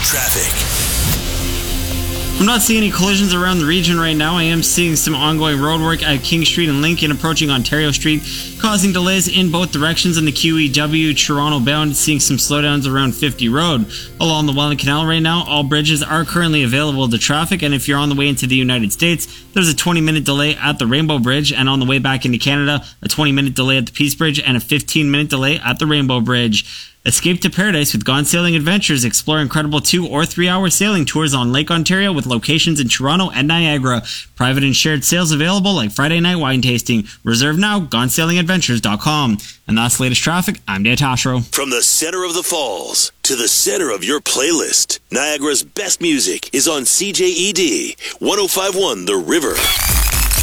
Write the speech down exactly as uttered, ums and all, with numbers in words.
traffic. I'm not seeing any collisions around the region right now. I am seeing some ongoing road work at King Street and Lincoln approaching Ontario Street, causing delays in both directions in the Q E W Toronto bound, seeing some slowdowns around fifty Road. Along the Welland Canal right now, all bridges are currently available to traffic, and if you're on the way into the United States, there's a twenty minute delay at the Rainbow Bridge, and on the way back into Canada, a twenty minute delay at the Peace Bridge and a fifteen minute delay at the Rainbow Bridge. Escape to Paradise with Gone Sailing Adventures. Explore incredible two or three hour sailing tours on Lake Ontario with locations in Toronto and Niagara. Private and shared sales available like Friday night wine tasting. Reserve now, gone sailing adventures dot com. And that's the latest traffic. I'm Dan Tashro. From the center of the falls to the center of your playlist, Niagara's best music is on C J E D one oh five point one The River.